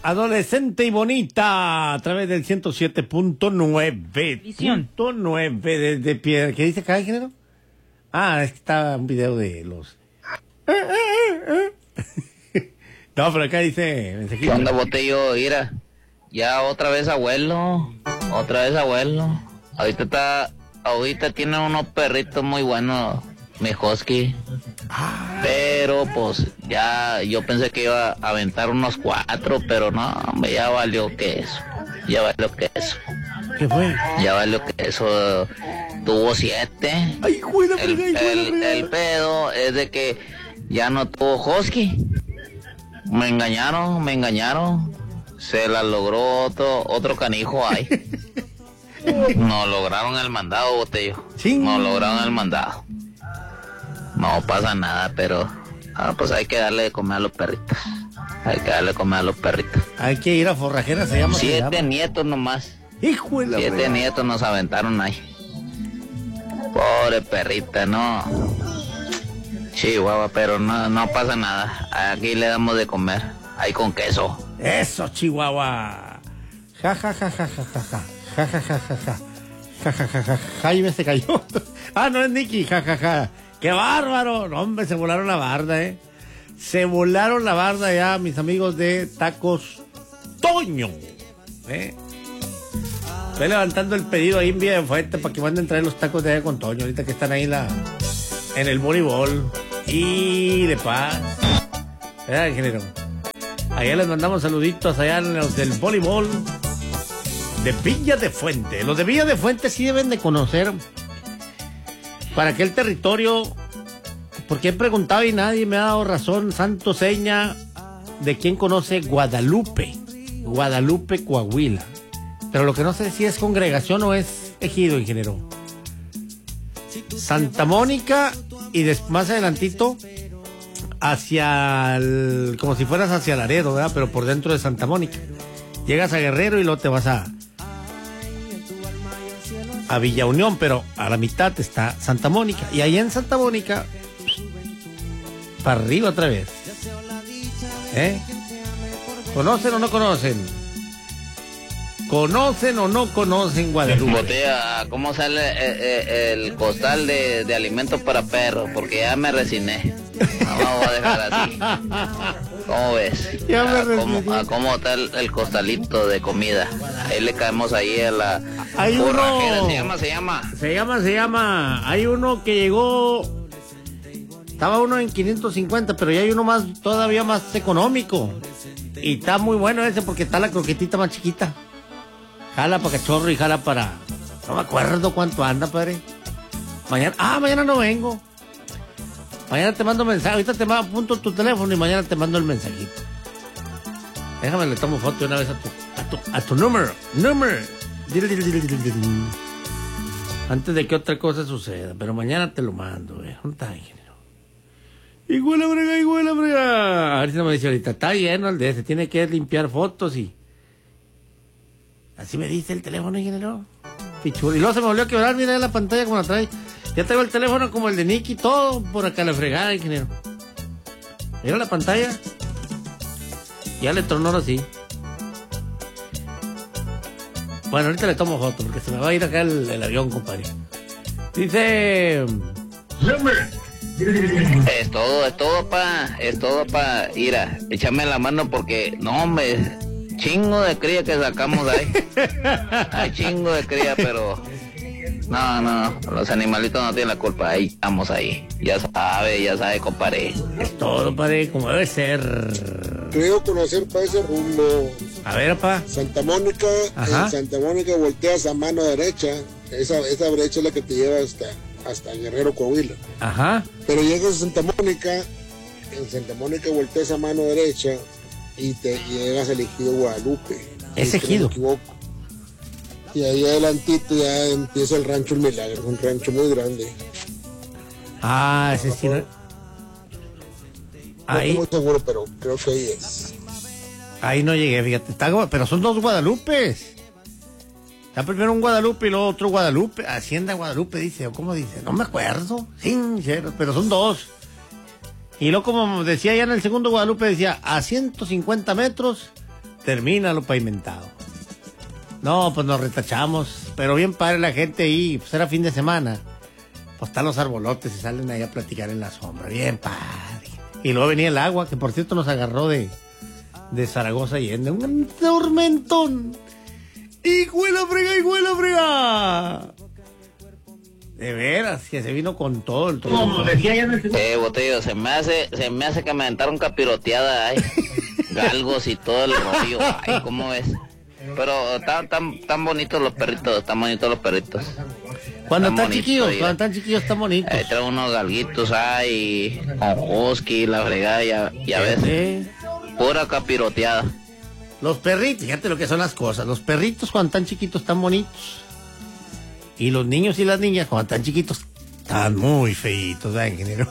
Adolescente y bonita a través del 107.9. Punto 9 desde Piedra. ¿Qué dice acá, ingeniero? Ah, es que está un video de los... No, pero acá dice... ¿Qué onda, Botello? Mira, ya otra vez abuelo. Ahorita tiene unos perritos muy buenos, mi husky. Pero pues ya yo pensé que iba a aventar unos 4, pero no, hombre, ya valió que eso. ¿Qué fue? Ya valió que eso. Tuvo 7. Ay, cuida, El pedo es de que ya no tuvo husky. Me engañaron. Se la logró otro canijo ahí. No lograron el mandado, Botello. Sí. No lograron el mandado. No pasa nada, pero pues hay que darle de comer a los perritos. Hay que ir a Forrajera, se llama. 7 nietos nomás. Hijo de la 7 nietos nos aventaron ahí. Pobre perrita, no. Chihuahua, pero no pasa nada. Aquí le damos de comer. Ahí con queso. Eso, Chihuahua. Ja, ja, ja, ja, ja, ja, ja. Ja, ja, ja, ja, ja. Ja, ja, ja, ja. Jaime se cayó. Ah, no es Nicky. Ja, ja, ja. ¡Qué bárbaro! No, hombre, se volaron la barda, Se volaron la barda ya, mis amigos de Tacos Toño. Estoy levantando el pedido ahí en Villa de Fuente para que manden a traer los tacos de allá con Toño. Ahorita que están ahí en el voleibol. Y de paz. ¿Verdad, ingeniero? Allá les mandamos saluditos allá en los del voleibol de Villa de Fuente. Los de Villa de Fuente sí deben de conocer para aquel territorio, porque he preguntado y nadie me ha dado razón, santo seña, de quién conoce Guadalupe, Coahuila. Pero lo que no sé si es congregación o es ejido, ingeniero. Santa Mónica y más adelantito hacia como si fueras hacia Laredo, ¿verdad? Pero por dentro de Santa Mónica. Llegas a Guerrero y luego te vas a Villa Unión, pero a la mitad está Santa Mónica. Y ahí en Santa Mónica, para arriba otra vez. ¿Conocen o no conocen? ¿Conocen o no conocen Guadalupe? Botella, ¿cómo sale el costal de alimentos para perros? Porque ya me resigné. No vamos a dejar así. ¿Cómo ves? Ya me resigné. ¿Cómo está el costalito de comida? Ahí le caemos ahí a la... Hay forrajera. uno... Se llama. Hay uno que llegó... Estaba uno en 550, pero ya hay uno todavía más económico. Y está muy bueno ese porque está la croquetita más chiquita. Jala para cachorro y jala para... No me acuerdo cuánto anda, padre. Mañana no vengo. Mañana te mando mensaje. Ahorita te apunto tu teléfono y mañana te mando el mensajito. Déjame, le tomo foto de una vez a tu número. Antes de que otra cosa suceda. Pero mañana te lo mando, ¿dónde está, ingeniero? Igual la brega. A ver si no me dice ahorita. Está lleno el de ese. Tiene que limpiar fotos y... Así me dice el teléfono, ingeniero. Pichudo. Y luego se me volvió a quebrar, mira la pantalla como la trae. Ya tengo el teléfono como el de Nicky, todo por acá la fregada, ingeniero. Mira la pantalla. Ya le tronó así. Bueno, ahorita le tomo foto porque se me va a ir acá el avión, compadre. Dice... Es todo, pa. Mira, échame la mano porque... No, hombre... Chingo de cría que sacamos ahí. Hay chingo de cría, pero... No, los animalitos no tienen la culpa. Ahí estamos ahí. Ya sabe, compadre. Es todo, padre, como debe ser. Creo conocer para ese rumbo. A ver, pa. Santa Mónica. Ajá. En Santa Mónica volteas a mano derecha. Esa brecha es la que te lleva hasta Guerrero, Coahuila. Ajá. Pero llegas a Santa Mónica. En Santa Mónica volteas a mano derecha y te llegas al ejido Guadalupe. ¿Es ejido? No me equivoco. Y ahí adelantito ya empieza el rancho El Milagro, un rancho muy grande. Ese sí. Ahí. No estoy muy seguro, pero creo que ahí es. Ahí no llegué, fíjate. Pero son dos Guadalupes. Está primero un Guadalupe y luego otro Guadalupe. Hacienda Guadalupe dice, o cómo dice. No me acuerdo. Sincero, pero son dos. Y luego, como decía ya en el segundo Guadalupe, decía, a 150 metros termina lo pavimentado. No, pues nos retachamos, pero bien padre la gente ahí, pues era fin de semana. Pues están los arbolotes y salen ahí a platicar en la sombra, bien padre. Y luego venía el agua, que por cierto nos agarró de Zaragoza Allende, un tormentón. ¡Hijo de la frega! De veras, que se vino con todo el tormentón. Botello, se me hace que me aventaron capiroteada, ay. Galgos y todo el rollo, ay, ¿cómo ves? Pero tan bonitos los perritos, Cuando están chiquillos, están bonitos. Ahí traen unos galguitos, ay, con husky, la fregada, ya ves. Pura capiroteada. Los perritos, fíjate lo que son las cosas. Los perritos cuando están chiquitos están bonitos. Y los niños y las niñas cuando están chiquitos están muy feitos, ¿verdad, ingeniero?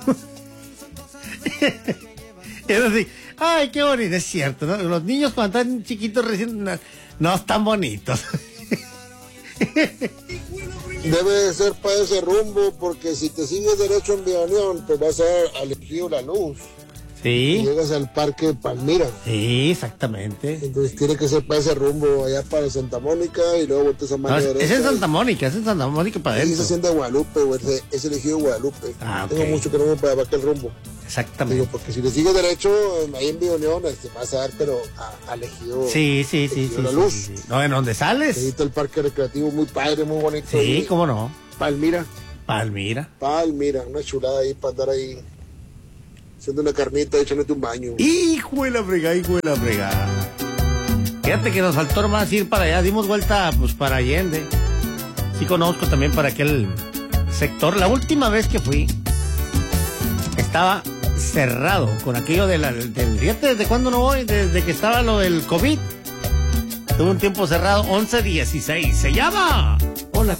Es así, ay, qué bonito, es cierto, ¿no? Los niños cuando están chiquitos recién no están bonitos. Debe de ser para ese rumbo, porque si te sigues derecho en Vía Unión, pues vas a elegir La Luz. Sí. Y llegas al Parque Palmira. Sí, exactamente. Entonces tiene que ser para ese rumbo, allá para Santa Mónica, y luego vueltas a mano derecha. Es en Santa Mónica para adentro. Sí, se siente Guadalupe, güey, es elegido Guadalupe. Okay. Tengo mucho que no me para aquel rumbo. Exactamente. Digo, porque si le sigues derecho, ahí en Vía Unión, vas a dar, pero a elegido. Sí. La Luz. Sí. No, ¿en dónde sales? Ahí está el parque recreativo muy padre, muy bonito. Sí, ahí. cómo no. Palmira, una chulada ahí para andar ahí haciendo una carnita, echándote un baño. Hijo de la fregada. Fíjate que nos faltó nomás ir para allá, dimos vuelta pues para Allende. Sí conozco también para aquel sector. La última vez que fui estaba cerrado con aquello fíjate desde cuándo no voy, desde que estaba lo del COVID. Tuve un tiempo cerrado, 11-16, se llama. Hola.